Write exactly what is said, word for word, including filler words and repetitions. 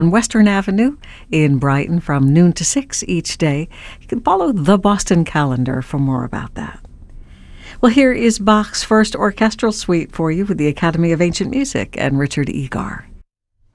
on Western Avenue in Brighton from noon to six each day. You can follow the Boston Calendar for more about that. Well, here is Bach's first orchestral suite for you with the Academy of Ancient Music and Richard Egar.